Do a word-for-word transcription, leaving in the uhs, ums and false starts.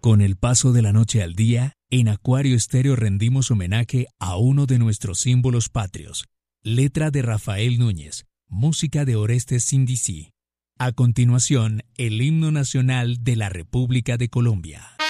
Con el paso de la noche al día, en Acuario Estéreo rendimos homenaje a uno de nuestros símbolos patrios. Letra de Rafael Núñez, música de Orestes Sindicí. A continuación, el himno nacional de la República de Colombia.